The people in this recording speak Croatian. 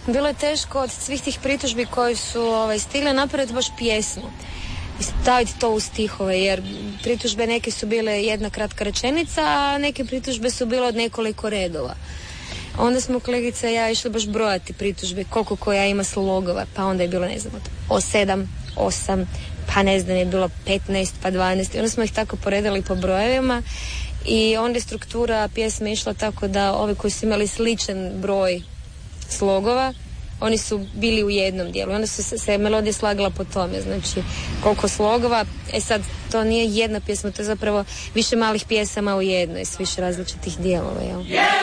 Bilo je teško od svih tih pritužbi koji su stigle napraviti baš pjesmu i staviti to u stihove, jer pritužbe neke su bile jedna kratka rečenica, a neke pritužbe su bile od nekoliko redova. Onda smo kolegica i ja išli baš brojati pritužbe, koliko koja ima slogova, pa onda je bilo, ne znam, o 7, 8, pa ne znam, je bilo 15, pa 12, i onda smo ih tako poredali po brojevima i onda je struktura pjesme išla tako da ovi koji su imali sličan broj slogova, oni su bili u jednom dijelu. Onda su se melodija slagala po tome, znači koliko slogova. Sad, to nije jedna pjesma, to je zapravo više malih pjesama u jednoj, s više različitih dijelova, jel?